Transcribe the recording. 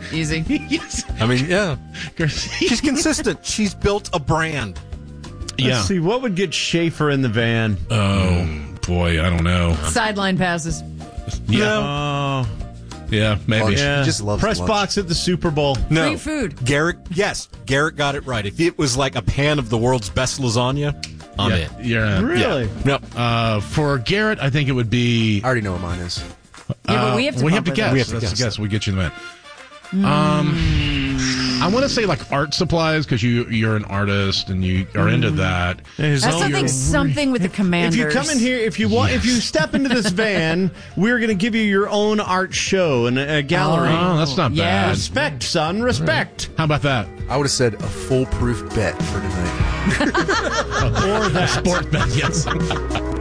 Easy. Yes. I mean, yeah. Garcia. She's consistent. She's built a brand. Let's see, what would get Schaefer in the van? Oh, boy, I don't know. Sideline passes. Yeah. Yeah, maybe. She just loves Press lunch. box at the Super Bowl. No. Free food. Garrett got it right. If it was like a pan of the world's best lasagna, I'm in. Yeah. Really? Yep. For Garrett, I think it would be... I already know what mine is. Yeah, but we have to come up with guess. it. We have to That's guess. the guess. We get you in the van. I want to say like art supplies because you're an artist and you are into that. His That's own- something with the Commanders. If you come in here, if you step into this van, we're going to give you your own art show and a gallery. Oh, that's not Yeah. bad. Respect, son, respect. How about that? I would have said a foolproof bet for tonight. Or that sport bet, yes.